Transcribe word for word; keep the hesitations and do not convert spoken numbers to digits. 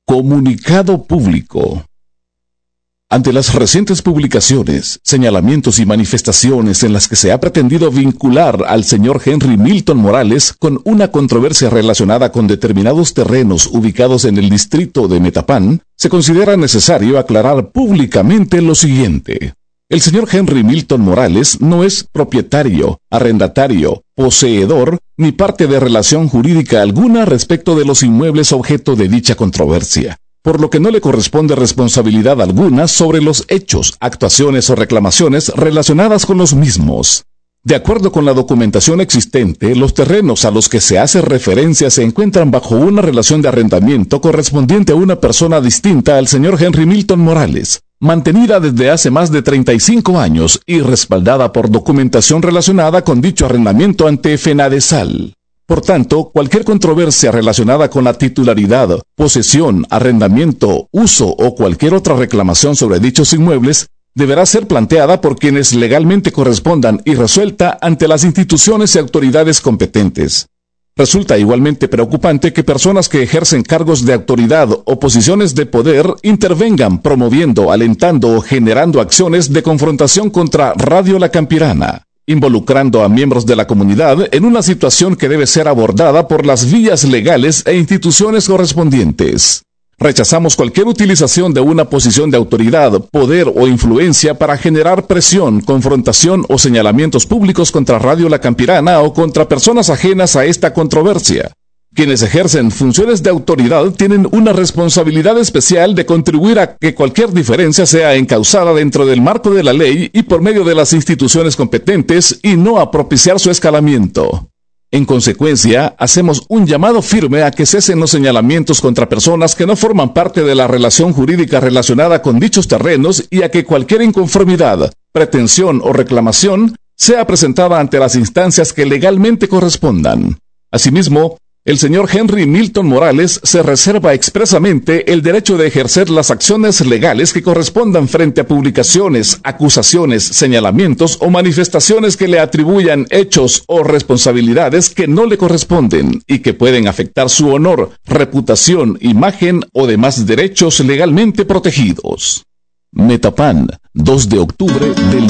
Comunicado público. Ante las recientes publicaciones, señalamientos y manifestaciones en las que se ha pretendido vincular al señor Henry Milton Morales con una controversia relacionada con determinados terrenos ubicados en el distrito de Metapán, se considera necesario aclarar públicamente lo siguiente. El señor Henry Milton Morales no es propietario, arrendatario, poseedor, ni parte de relación jurídica alguna respecto de los inmuebles objeto de dicha controversia, por lo que no le corresponde responsabilidad alguna sobre los hechos, actuaciones o reclamaciones relacionadas con los mismos. De acuerdo con la documentación existente, los terrenos a los que se hace referencia se encuentran bajo una relación de arrendamiento correspondiente a una persona distinta al señor Henry Milton Morales, mantenida desde hace más de treinta y cinco años y respaldada por documentación relacionada con dicho arrendamiento ante FENADESAL. Por tanto, cualquier controversia relacionada con la titularidad, posesión, arrendamiento, uso o cualquier otra reclamación sobre dichos inmuebles deberá ser planteada por quienes legalmente correspondan y resuelta ante las instituciones y autoridades competentes. Resulta igualmente preocupante que personas que ejercen cargos de autoridad o posiciones de poder intervengan promoviendo, alentando o generando acciones de confrontación contra Radio La Campirana, involucrando a miembros de la comunidad en una situación que debe ser abordada por las vías legales e instituciones correspondientes. Rechazamos cualquier utilización de una posición de autoridad, poder o influencia para generar presión, confrontación o señalamientos públicos contra Radio La Campirana o contra personas ajenas a esta controversia. Quienes ejercen funciones de autoridad tienen una responsabilidad especial de contribuir a que cualquier diferencia sea encauzada dentro del marco de la ley y por medio de las instituciones competentes y no a propiciar su escalamiento. En consecuencia, hacemos un llamado firme a que cesen los señalamientos contra personas que no forman parte de la relación jurídica relacionada con dichos terrenos y a que cualquier inconformidad, pretensión o reclamación sea presentada ante las instancias que legalmente correspondan. Asimismo, el señor Henry Milton Morales se reserva expresamente el derecho de ejercer las acciones legales que correspondan frente a publicaciones, acusaciones, señalamientos o manifestaciones que le atribuyan hechos o responsabilidades que no le corresponden y que pueden afectar su honor, reputación, imagen o demás derechos legalmente protegidos. Metapán, dos de octubre del